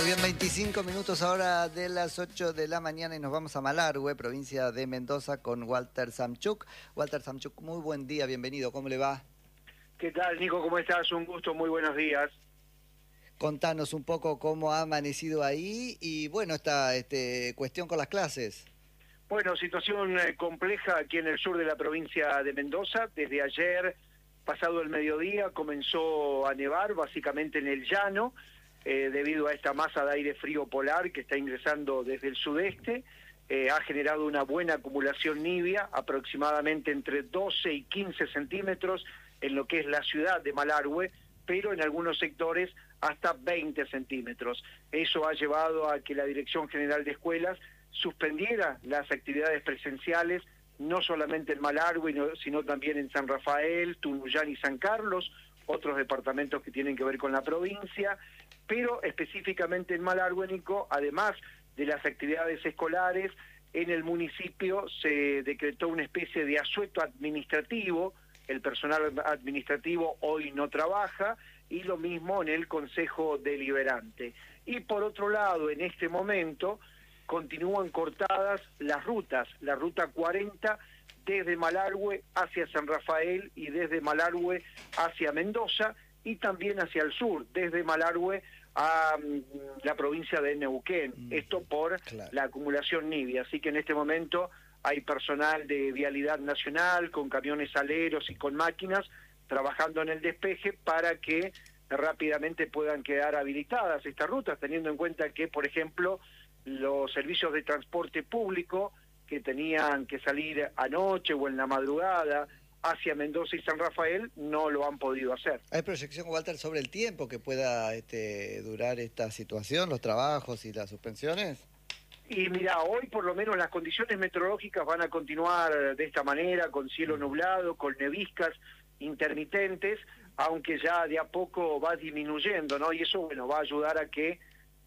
Muy bien, 25 minutos ahora de las 8 de la mañana y nos vamos a Malargüe, provincia de Mendoza, con Walter Samchuk. Walter Samchuk, muy buen día, bienvenido, ¿cómo le va? ¿Qué tal, Nico? ¿Cómo estás? Un gusto, muy buenos días. Contanos un poco cómo ha amanecido ahí y, bueno, esta cuestión con las clases. Bueno, situación compleja aquí en el sur de la provincia de Mendoza. Desde ayer, pasado el mediodía, comenzó a nevar, básicamente en el llano, debido a esta masa de aire frío polar que está ingresando desde el sudeste. Ha generado una buena acumulación nibia, aproximadamente entre 12 y 15 centímetros en lo que es la ciudad de Malargüe, pero en algunos sectores hasta 20 centímetros. Eso ha llevado a que la Dirección General de Escuelas suspendiera las actividades presenciales, no solamente en Malargüe, sino también en San Rafael, Tunuyán y San Carlos, otros departamentos que tienen que ver con la provincia, pero específicamente en Malargüe, Nico, además de las actividades escolares, en el municipio se decretó una especie de asueto administrativo. El personal administrativo hoy no trabaja, y lo mismo en el Consejo Deliberante. Y por otro lado, en este momento, continúan cortadas las rutas, la ruta 40 desde Malargüe hacia San Rafael y desde Malargüe hacia Mendoza, y también hacia el sur, desde Malargüe a la provincia de Neuquén. Esto por la acumulación nibia. Así que en este momento hay personal de Vialidad Nacional con camiones aleros y con máquinas trabajando en el despeje para que rápidamente puedan quedar habilitadas estas rutas, teniendo en cuenta que, por ejemplo, los servicios de transporte público que tenían que salir anoche o en la madrugada hacia Mendoza y San Rafael no lo han podido hacer. ¿Hay proyección, Walter, sobre el tiempo que pueda durar esta situación, los trabajos y las suspensiones? Y mira, hoy por lo menos las condiciones meteorológicas van a continuar de esta manera, con cielo nublado, con neviscas intermitentes, aunque ya de a poco va disminuyendo, ¿no? Y eso, bueno, va a ayudar a que,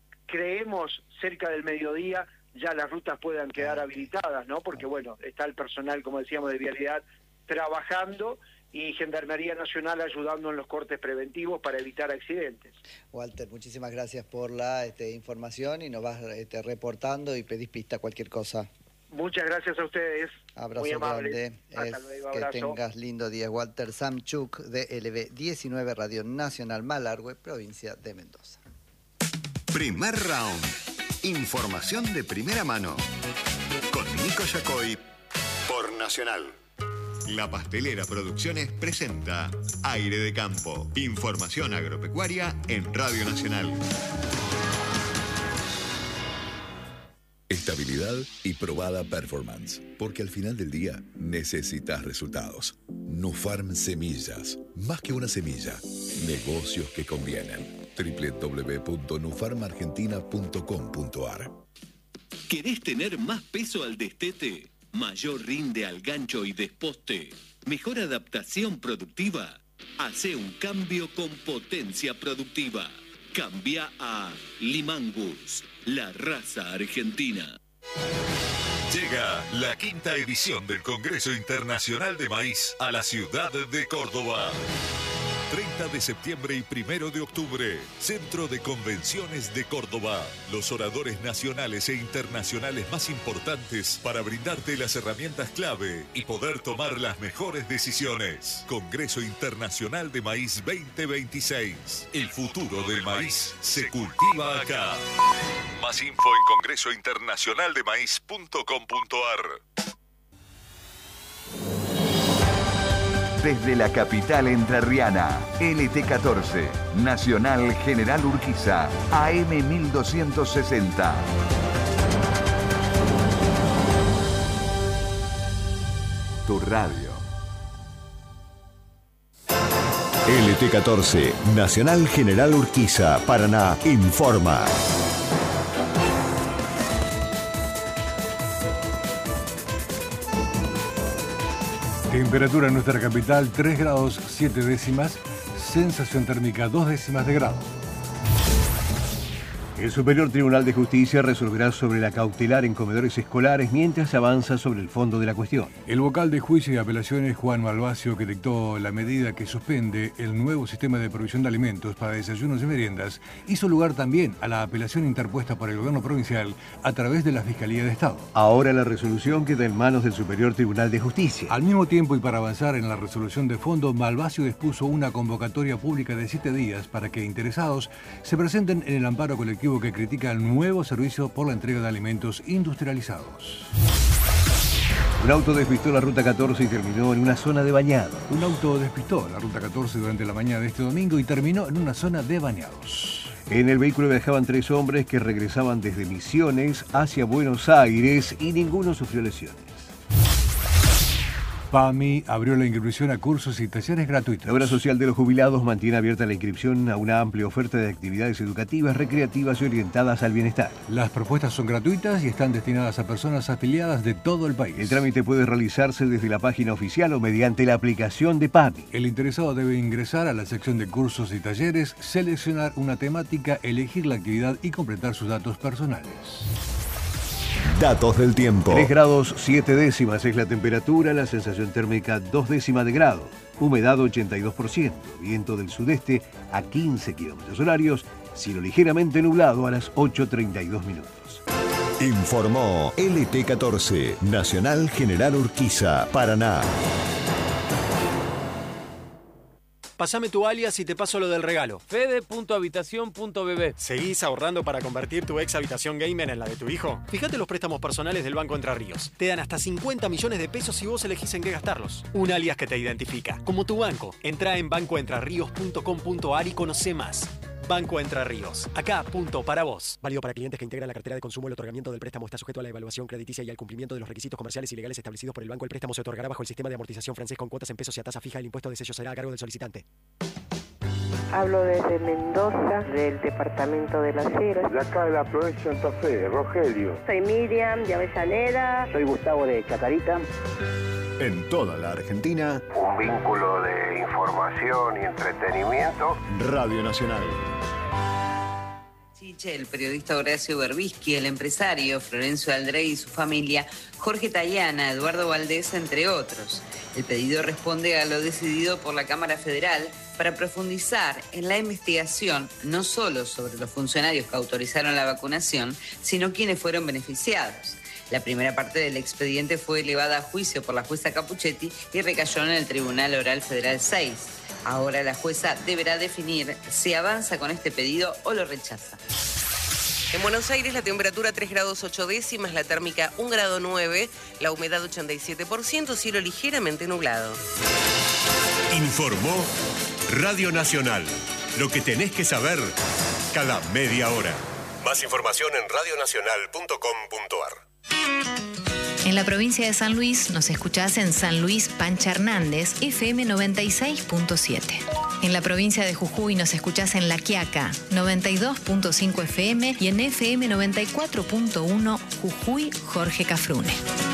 creemos, cerca del mediodía ya las rutas puedan quedar habilitadas, ¿no? Porque, bueno, está el personal, como decíamos, de Vialidad trabajando y Gendarmería Nacional ayudando en los cortes preventivos para evitar accidentes. Walter, muchísimas gracias por la información y nos vas reportando y pedís pista cualquier cosa. Muchas gracias a ustedes. Abrazo muy amables. grande. Hasta luego, que abrazo. tengas lindo día. Walter Samchuk de LB19 Radio Nacional Malargüe, provincia de Mendoza. Primer round. Información de primera mano. Con Nico Yacoy por Nacional. La Pastelera Producciones presenta Aire de Campo. Información agropecuaria en Radio Nacional. Estabilidad y probada performance. Porque al final del día necesitas resultados. Nufarm Semillas. Más que una semilla. Negocios que convienen. www.nufarmargentina.com.ar. ¿Querés tener más peso al destete? ¿Mayor rinde al gancho y desposte? ¿Mejor adaptación productiva? Hace un cambio con potencia productiva. Cambia a Limangus, la raza argentina. Llega la 5ª edición del Congreso Internacional de Maíz a la ciudad de Córdoba. 30 de septiembre y 1 de octubre, Centro de Convenciones de Córdoba. Los oradores nacionales e internacionales más importantes para brindarte las herramientas clave y poder tomar las mejores decisiones. Congreso Internacional de Maíz 2026. El futuro del maíz se cultiva acá. Más info en congresointernacionaldemaíz.com.ar. Desde la capital entrerriana, LT14, Nacional General Urquiza, AM 1260. Tu radio. LT14, Nacional General Urquiza, Paraná, informa. Temperatura en nuestra capital 3 grados 7 décimas, sensación térmica 2 décimas de grado. El Superior Tribunal de Justicia resolverá sobre la cautelar en comedores escolares mientras avanza sobre el fondo de la cuestión. El vocal de Juicio y Apelaciones, Juan Malvacio, que dictó la medida que suspende el nuevo sistema de provisión de alimentos para desayunos y meriendas, hizo lugar también a la apelación interpuesta por el gobierno provincial a través de la Fiscalía de Estado. Ahora la resolución queda en manos del Superior Tribunal de Justicia. Al mismo tiempo y para avanzar en la resolución de fondo, Malvacio dispuso una convocatoria pública de 7 días para que interesados se presenten en el amparo colectivo que critica el nuevo servicio por la entrega de alimentos industrializados. Un auto despistó la Ruta 14 y terminó en una zona de bañado. Un auto despistó la Ruta 14 durante la mañana de este domingo y terminó en una zona de bañados. En el vehículo viajaban 3 hombres que regresaban desde Misiones hacia Buenos Aires y ninguno sufrió lesiones. PAMI abrió la inscripción a cursos y talleres gratuitos. La Obra Social de los Jubilados mantiene abierta la inscripción a una amplia oferta de actividades educativas, recreativas y orientadas al bienestar. Las propuestas son gratuitas y están destinadas a personas afiliadas de todo el país. El trámite puede realizarse desde la página oficial o mediante la aplicación de PAMI. El interesado debe ingresar a la sección de cursos y talleres, seleccionar una temática, elegir la actividad y completar sus datos personales. Datos del tiempo. 3 grados 7 décimas es la temperatura, la sensación térmica 2 décimas de grado, humedad 82%, viento del sudeste a 15 kilómetros horarios, cielo ligeramente nublado a las 8:32 minutos. Informó LT14, Nacional General Urquiza, Paraná. Pásame tu alias y te paso lo del regalo. Fede.habitación.bb. ¿Seguís ahorrando para convertir tu ex habitación gamer en la de tu hijo? Fíjate los préstamos personales del Banco Entre Ríos. Te dan hasta 50 millones de pesos si vos elegís en qué gastarlos. Un alias que te identifica, como tu banco. Entrá en bancoentrarríos.com.ar y conocé más. Banco Entre Ríos. Acá, punto para vos. Válido para clientes que integran la cartera de consumo. El otorgamiento del préstamo está sujeto a la evaluación crediticia y al cumplimiento de los requisitos comerciales y legales establecidos por el banco. El préstamo se otorgará bajo el sistema de amortización francés con cuotas en pesos y a tasa fija. El impuesto de sello será a cargo del solicitante. Hablo desde Mendoza, del departamento de Las Heras. De acá de la provincia de Santa Fe, Rogelio. Soy Miriam de Avellaneda. Soy Gustavo de Chacarita. En toda la Argentina, un vínculo de información y entretenimiento. Radio Nacional. Chiche, el periodista Horacio Berbisky, el empresario Florencio Aldrey y su familia, Jorge Tayana, Eduardo Valdés, entre otros. El pedido responde a lo decidido por la Cámara Federal para profundizar en la investigación no solo sobre los funcionarios que autorizaron la vacunación, sino quienes fueron beneficiados. La primera parte del expediente fue elevada a juicio por la jueza Capuchetti y recayó en el Tribunal Oral Federal 6. Ahora la jueza deberá definir si avanza con este pedido o lo rechaza. En Buenos Aires la temperatura 3 grados 8 décimas, la térmica 1 grado 9, la humedad 87%, cielo ligeramente nublado. Informó Radio Nacional. Lo que tenés que saber cada media hora. Más información en radionacional.com.ar. En la provincia de San Luis nos escuchás en San Luis Pancha Hernández, FM 96.7. En la provincia de Jujuy nos escuchás en La Quiaca, 92.5 FM y en FM 94.1 Jujuy Jorge Cafrune.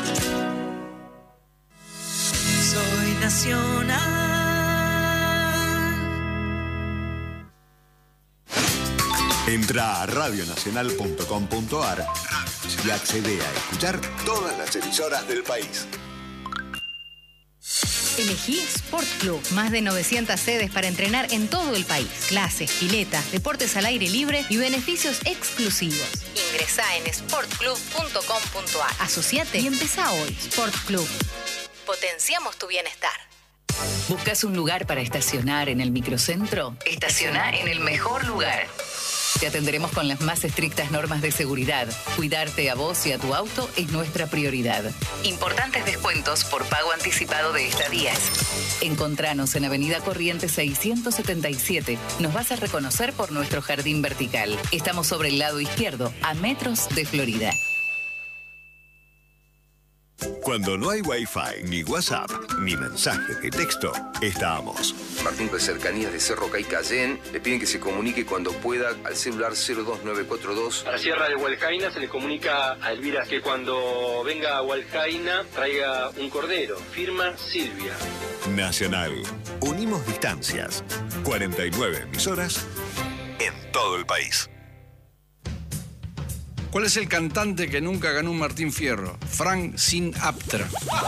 Soy nacional. Entra a radionacional.com.ar y accede a escuchar todas las emisoras del país. Elegí Sport Club. Más de 900 sedes para entrenar en todo el país. Clases, piletas, deportes al aire libre y beneficios exclusivos. Ingresá en sportclub.com.ar. Asociate y empezá hoy. Sport Club. Potenciamos tu bienestar. ¿Buscas un lugar para estacionar en el microcentro? Estaciona en el mejor lugar. Te atenderemos con las más estrictas normas de seguridad. Cuidarte a vos y a tu auto es nuestra prioridad. Importantes descuentos por pago anticipado de estadías. Encontranos en Avenida Corrientes 677. Nos vas a reconocer por nuestro jardín vertical. Estamos sobre el lado izquierdo, a metros de Florida. Cuando no hay Wi-Fi, ni WhatsApp, ni mensajes de texto, estamos. Martín de Cercanías de Cerro Caicayén le piden que se comunique cuando pueda al celular 02942. A la Sierra de Hualcaina se le comunica a Elvira que cuando venga a Hualcaina traiga un cordero. Firma Silvia. Nacional. Unimos distancias. 49 emisoras en todo el país. ¿Cuál es el cantante que nunca ganó un Martín Fierro? Frank Sinatra.